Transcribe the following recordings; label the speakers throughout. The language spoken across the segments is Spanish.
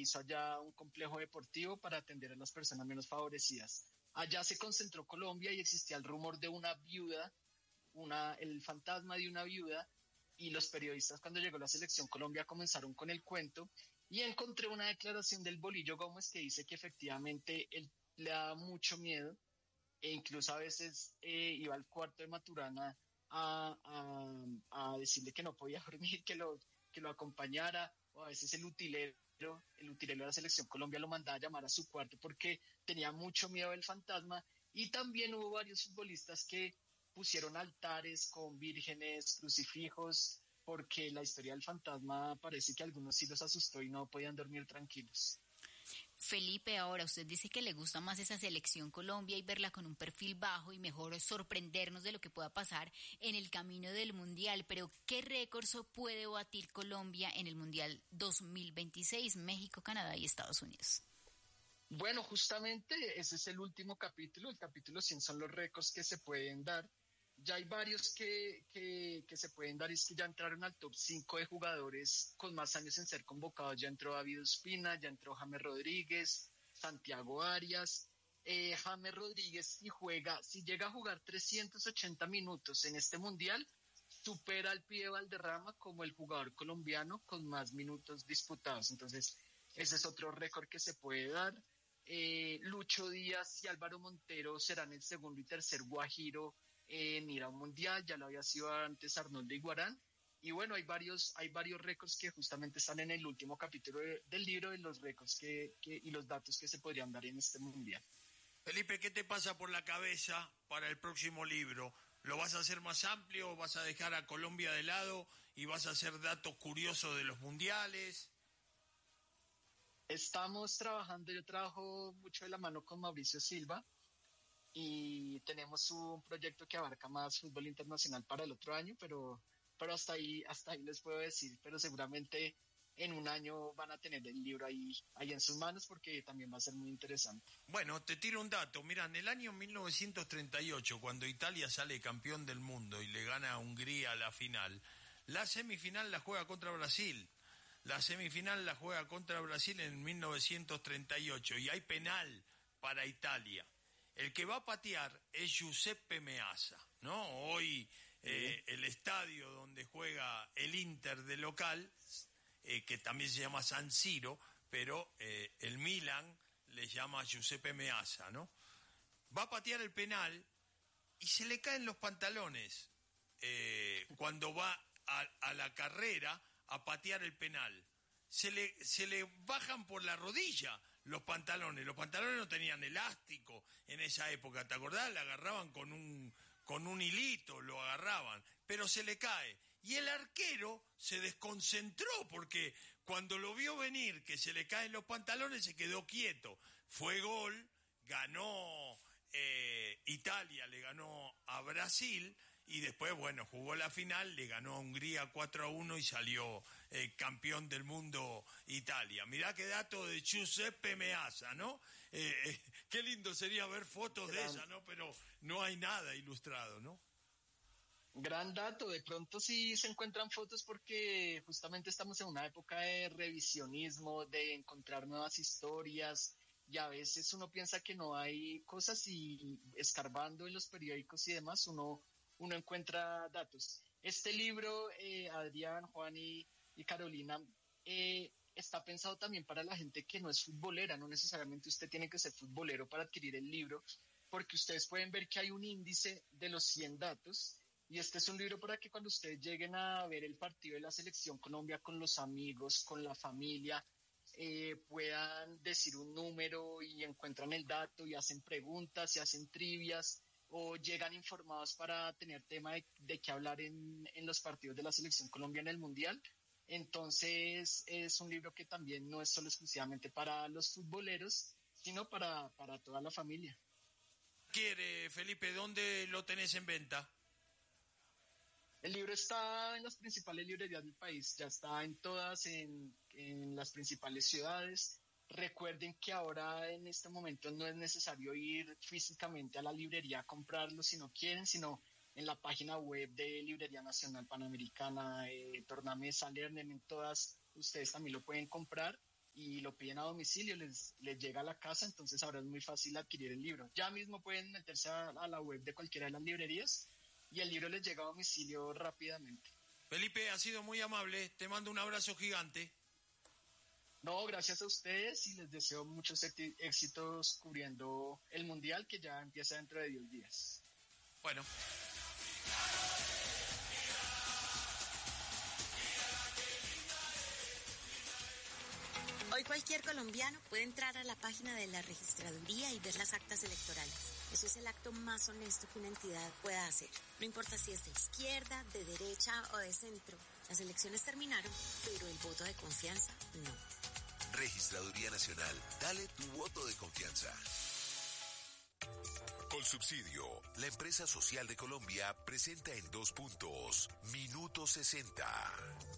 Speaker 1: hizo allá un complejo deportivo para atender a las personas menos favorecidas. Allá se concentró Colombia y existía el rumor de una viuda, el fantasma de una viuda, y los periodistas cuando llegó la selección Colombia comenzaron con el cuento y encontré una declaración del Bolillo Gómez que dice que efectivamente él le da mucho miedo e incluso a veces iba al cuarto de Maturana a decirle que no podía dormir, que lo acompañara, o a veces el utilero de la selección Colombia lo mandaba a llamar a su cuarto porque tenía mucho miedo del fantasma. Y también hubo varios futbolistas que pusieron altares con vírgenes, crucifijos, porque la historia del fantasma parece que a algunos sí los asustó y no podían dormir tranquilos.
Speaker 2: Felipe, ahora usted dice que le gusta más esa selección Colombia y verla con un perfil bajo y mejor sorprendernos de lo que pueda pasar en el camino del Mundial, pero ¿qué récords puede batir Colombia en el Mundial 2026, México, Canadá y Estados Unidos?
Speaker 1: Bueno, justamente ese es el último capítulo, el capítulo 100 son los récords que se pueden dar. Ya hay varios que se pueden dar, y es que ya entraron al top 5 de jugadores con más años en ser convocados. Ya entró David Ospina, ya entró James Rodríguez, Santiago Arias. James Rodríguez, si llega a jugar 380 minutos en este mundial, supera al Pío Valderrama como el jugador colombiano con más minutos disputados. Entonces, ese es otro récord que se puede dar. Lucho Díaz y Álvaro Montero serán el segundo y tercer guajiro en ir a un mundial, ya lo había sido antes Arnoldo Iguarán. Y bueno, hay varios récords que justamente están en el último capítulo del libro, de los récords y los datos que se podrían dar en este mundial.
Speaker 3: Felipe, ¿qué te pasa por la cabeza para el próximo libro? ¿Lo vas a hacer más amplio o vas a dejar a Colombia de lado y vas a hacer datos curiosos de los mundiales?
Speaker 1: Estamos trabajando, yo trabajo mucho de la mano con Mauricio Silva y tenemos un proyecto que abarca más fútbol internacional para el otro año, pero hasta ahí les puedo decir, pero seguramente en un año van a tener el libro ahí en sus manos porque también va a ser muy interesante.
Speaker 3: Bueno, te tiro un dato. Mira, en el año 1938, cuando Italia sale campeón del mundo y le gana a Hungría la final, la semifinal la juega contra Brasil. La semifinal la juega contra Brasil en 1938 y hay penal para Italia. El que va a patear es Giuseppe Meazza, ¿no? Hoy el estadio donde juega el Inter de local, que también se llama San Siro, pero el Milan le llama Giuseppe Meazza, ¿no? Va a patear el penal y se le caen los pantalones cuando va a la carrera a patear el penal. Se le bajan por la rodilla los pantalones no tenían elástico en esa época, ¿te acordás? Le agarraban con un hilito, lo agarraban, pero se le cae. Y el arquero se desconcentró porque cuando lo vio venir que se le caen los pantalones se quedó quieto. Fue gol, ganó Italia, le ganó a Brasil y después, bueno, jugó la final, le ganó a Hungría 4-1 y salió campeón del mundo Italia. Mirá qué dato de Giuseppe Meazza, ¿no? Qué lindo sería ver fotos de esa, ¿no? Pero no hay nada ilustrado, ¿no?
Speaker 1: Gran dato, de pronto sí se encuentran fotos porque justamente estamos en una época de revisionismo, de encontrar nuevas historias, y a veces uno piensa que no hay cosas y escarbando en los periódicos y demás uno encuentra datos. Este libro, Adrián, Juan y Carolina, está pensado también para la gente que no es futbolera, no necesariamente usted tiene que ser futbolero para adquirir el libro, porque ustedes pueden ver que hay un índice de los 100 datos, y este es un libro para que cuando ustedes lleguen a ver el partido de la Selección Colombia con los amigos, con la familia, puedan decir un número y encuentran el dato y hacen preguntas y hacen trivias o llegan informados para tener tema de qué hablar en los partidos de la Selección Colombia en el Mundial. Entonces es un libro que también no es solo exclusivamente para los futboleros, sino para toda la familia.
Speaker 3: ¿Quiere, Felipe, dónde lo tenés en venta?
Speaker 1: El libro está en las principales librerías del país, ya está en todas, en las principales ciudades. Recuerden que ahora en este momento no es necesario ir físicamente a la librería a comprarlo si no quieren, sino en la página web de Librería Nacional Panamericana, Tornamesa, Lerner, en todas ustedes también lo pueden comprar. y lo piden a domicilio, les llega a la casa, entonces ahora es muy fácil adquirir el libro. Ya mismo pueden meterse a la web de cualquiera de las librerías y el libro les llega a domicilio rápidamente.
Speaker 3: Felipe, ha sido muy amable, te mando un abrazo gigante.
Speaker 1: No, gracias a ustedes y les deseo muchos éxitos cubriendo el Mundial que ya empieza dentro de 10 días.
Speaker 3: Bueno.
Speaker 4: Hoy cualquier colombiano puede entrar a la página de la registraduría y ver las actas electorales. Eso es el acto más honesto que una entidad pueda hacer. No importa si es de izquierda, de derecha o de centro. Las elecciones terminaron, pero el voto de confianza no.
Speaker 5: Registraduría Nacional, dale tu voto de confianza. Colsubsidio, la empresa social de Colombia, presenta en 2 puntos, Minuto 60.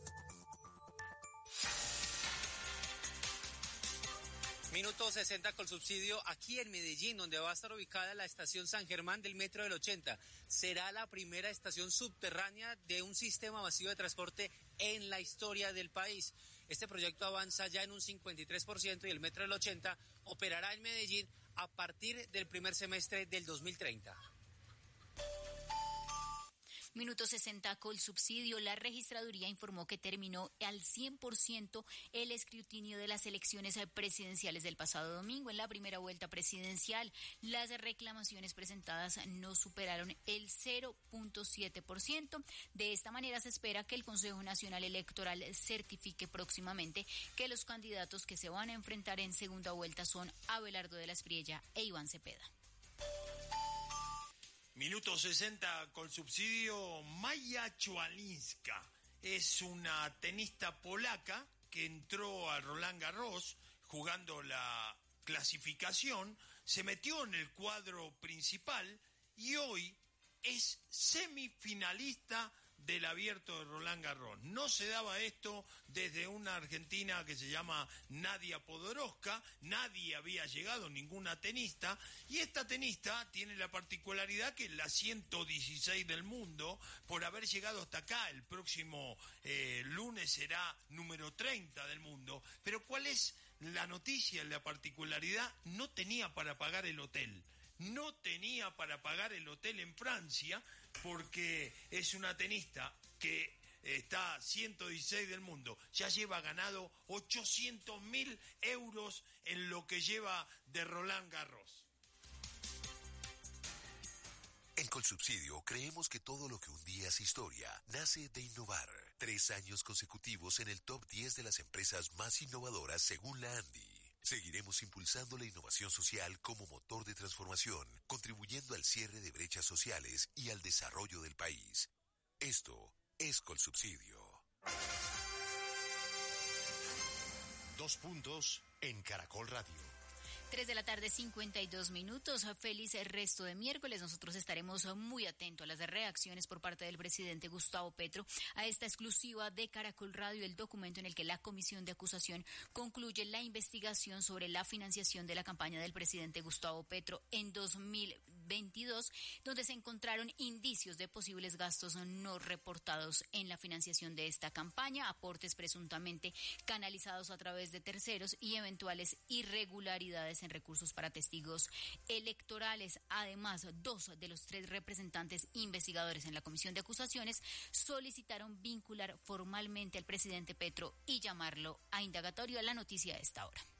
Speaker 6: Minuto 60 Colsubsidio aquí en Medellín, donde va a estar ubicada la estación San Germán del Metro del 80. Será la primera estación subterránea de un sistema masivo de transporte en la historia del país. Este proyecto avanza ya en un 53% y el Metro del 80 operará en Medellín a partir del primer semestre del 2030.
Speaker 2: Minuto 60 Colsubsidio. La registraduría informó que terminó al 100% el escrutinio de las elecciones presidenciales del pasado domingo. En la primera vuelta presidencial, las reclamaciones presentadas no superaron el 0.7%. De esta manera se espera que el Consejo Nacional Electoral certifique próximamente que los candidatos que se van a enfrentar en segunda vuelta son Abelardo de la Espriella e Iván Cepeda.
Speaker 3: Minuto 60 Colsubsidio. Maja Chwalinska es una tenista polaca que entró a Roland Garros jugando la clasificación, se metió en el cuadro principal y hoy es semifinalista del Abierto de Roland Garros. No se daba esto desde una argentina que se llama Nadia Podoroska. Nadie había llegado, ninguna tenista, y esta tenista tiene la particularidad que es la 116 del mundo por haber llegado hasta acá. El próximo lunes será número 30 del mundo. Pero ¿cuál es la noticia, la particularidad? No tenía para pagar el hotel. No tenía para pagar el hotel en Francia porque es una tenista que está 116 del mundo. Ya lleva ganado 800.000 euros en lo que lleva de Roland Garros.
Speaker 5: En Colsubsidio creemos que todo lo que un día es historia nace de innovar. 3 años consecutivos en el top 10 de las empresas más innovadoras según la ANDI. Seguiremos impulsando la innovación social como motor de transformación, contribuyendo al cierre de brechas sociales y al desarrollo del país. Esto es Colsubsidio.
Speaker 7: 2 puntos en Caracol Radio.
Speaker 2: 3 de la tarde, 52 minutos. Feliz resto de miércoles. Nosotros estaremos muy atentos a las reacciones por parte del presidente Gustavo Petro a esta exclusiva de Caracol Radio, el documento en el que la Comisión de Acusación concluye la investigación sobre la financiación de la campaña del presidente Gustavo Petro en 2022, donde se encontraron indicios de posibles gastos no reportados en la financiación de esta campaña, aportes presuntamente canalizados a través de terceros y eventuales irregularidades en recursos para testigos electorales. Además, 2 de los 3 representantes investigadores en la Comisión de Acusaciones solicitaron vincular formalmente al presidente Petro y llamarlo a indagatorio. A la noticia de esta hora.